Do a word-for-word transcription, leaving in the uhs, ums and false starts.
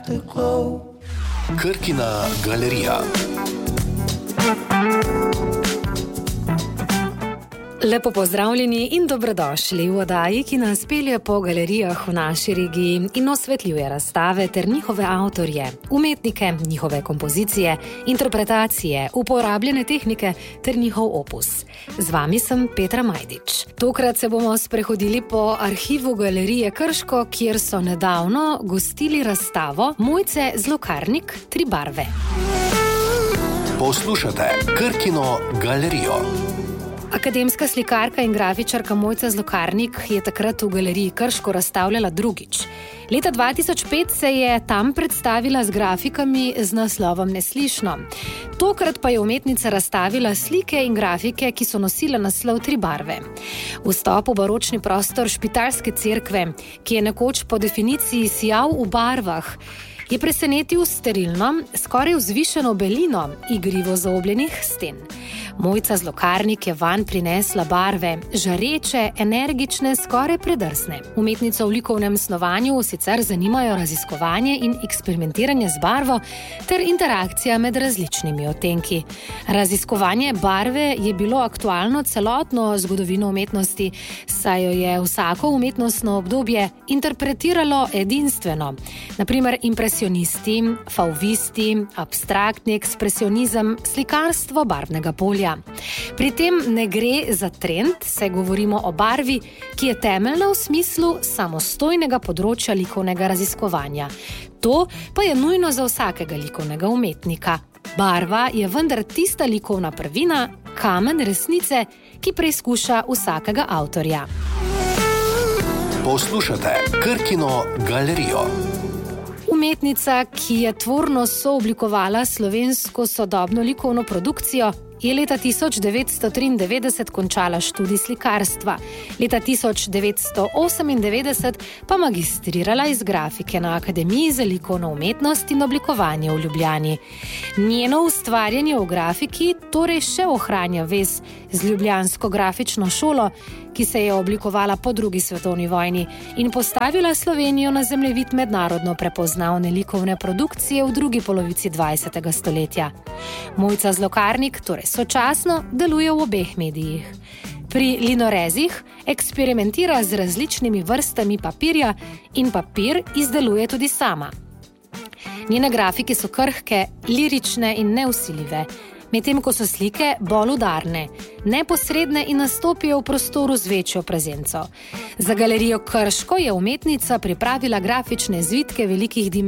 Krkina galerija. Lepo pozdravljeni in dobrodošli v oddaji, ki nas pelje po galerijah v naši regiji in osvetljuje razstave ter njihove avtorje, umetnike, njihove kompozicije, interpretacije, uporabljene tehnike ter njihov opus. Z vami sem Petra Majdič. Tokrat se bomo sprehodili po arhivu Galerije Krško, kjer so nedavno gostili razstavo Mojce Zlokarnik Tri barve. Poslušate Krkino galerijo. Akademska slikarka in grafičarka Mojca Zlokarnik je takrat v Galeriji Krško razstavljala drugič. Leta dva tisoč pet se je tam predstavila z grafikami z naslovom Neslišno. Tokrat pa je umetnica razstavila slike in grafike, ki so nosile naslov Tri barve. Vstop v baročni prostor Špitalske cerkve, ki je nekoč po definiciji sijal v barvah, je presenetil sterilno, skoraj vzvišeno belino igrivo zaobljenih sten. Mojca Zlokarnik je vanj prinesla barve, žareče, energične, skoraj predrsne. Umetnico v likovnem snovanju sicer zanimajo raziskovanje in eksperimentiranje z barvo ter interakcija med različnimi odtenki. Raziskovanje barve je bilo aktualno celotno zgodovino umetnosti, saj jo je vsako umetnostno obdobje interpretiralo edinstveno. Na primer impresionisti, fauvisti, abstraktni ekspresionizem, slikarstvo barvnega polja. Pri tem ne gre za trend, saj govorimo o barvi, ki je temeljna v smislu samostojnega področja likovnega raziskovanja. To pa je nujno za vsakega likovnega umetnika. Barva je vendar tista likovna prvina, kamen resnice, ki preizkuša vsakega avtorja. Poslušate Krkino galerijo. Umetnica, ki je tvorno sooblikovala slovensko sodobno likovno produkcijo, je leta tisoč devetsto triindevetdeset končala študij slikarstva, leta tisoč devetsto osemindevetdeset pa magistrirala iz grafike na Akademiji za likovno umetnost in oblikovanje v Ljubljani. Njeno ustvarjanje v grafiki torej še ohranja vez z ljubljansko grafično šolo, ki se je oblikovala po drugi svetovni vojni in postavila Slovenijo na zemljevid mednarodno prepoznavne likovne produkcije v drugi polovici dvajsetega stoletja. Mojca Zlokarnik torej sočasno deluje v obeh medijih. Pri linorezih eksperimentira z različnimi vrstami papirja in papir izdeluje tudi sama. Njene grafike so krhke, lirične in nevsiljive, medtem ko so slike bolj udarne, neposredne in nastopijo v prostoru z večjo prezenco. Za Galerijo Krško je umetnica pripravila grafične zvitke velikih dimenzij